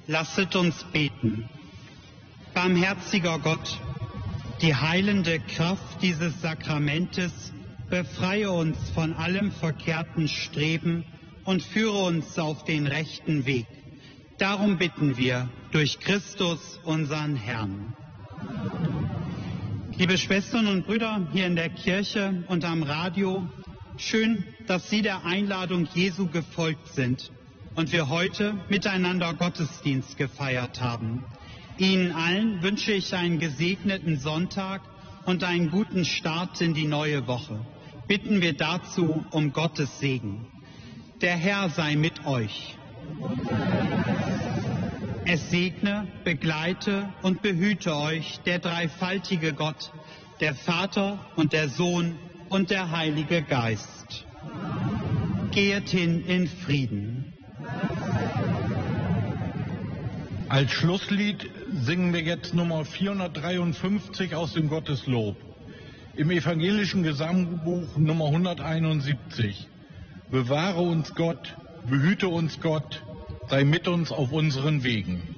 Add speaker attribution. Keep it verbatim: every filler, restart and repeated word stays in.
Speaker 1: Lasset uns beten. Barmherziger Gott, die heilende Kraft dieses Sakramentes befreie uns von allem verkehrten Streben und führe uns auf den rechten Weg. Darum bitten wir durch Christus, unseren Herrn. Liebe Schwestern und Brüder hier in der Kirche und am Radio, schön, dass Sie der Einladung Jesu gefolgt sind und wir heute miteinander Gottesdienst gefeiert haben. Ihnen allen wünsche ich einen gesegneten Sonntag und einen guten Start in die neue Woche. Bitten wir dazu um Gottes Segen. Der Herr sei mit euch. Es segne, begleite und behüte euch der dreifaltige Gott, der Vater und der Sohn und der Heilige Geist. Geht hin in Frieden.
Speaker 2: Als Schlusslied singen wir jetzt Nummer vierhundertdreiundfünfzig aus dem Gotteslob. Im evangelischen Gesangbuch Nummer hunderteinundsiebzig. Bewahre uns Gott, behüte uns Gott, sei mit uns auf unseren Wegen.